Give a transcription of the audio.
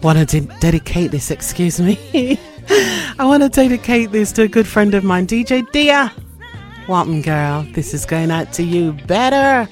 want to dedicate this, excuse me. I want to dedicate this to a good friend of mine, DJ Dia. Walton girl, this is going out to you. Better.